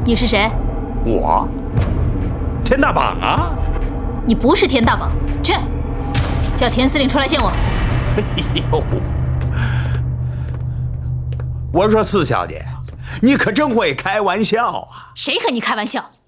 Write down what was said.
你是谁？ 我，田大绑啊！ 你不是田大绑，去，叫田司令出来见我。 哎呦，我说四小姐，你可真会开玩笑啊！ 谁和你开玩笑？